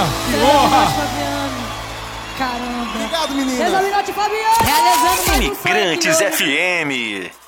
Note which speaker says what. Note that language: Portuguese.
Speaker 1: Que honra!
Speaker 2: Fabiano. Caramba.
Speaker 3: Obrigado, menina.
Speaker 2: Resolve Fabiano. Realizando mais um sonho
Speaker 4: Imigrantes
Speaker 2: aqui,
Speaker 4: FM.